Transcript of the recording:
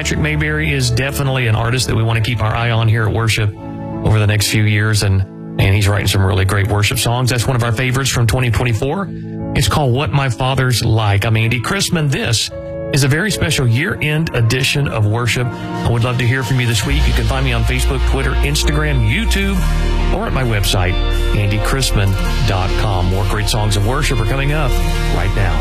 Patrick Mayberry is definitely an artist that we want to keep our eye on here at Worship over the next few years, and he's writing some really great worship songs. That's one of our favorites from 2024. It's called What My Father's Like. I'm Andy Chrisman. This is a very special year-end edition of Worship. I would love to hear from you this week. You can find me on Facebook, Twitter, Instagram, YouTube, or at my website, andychrisman.com. More great songs of worship are coming up right now.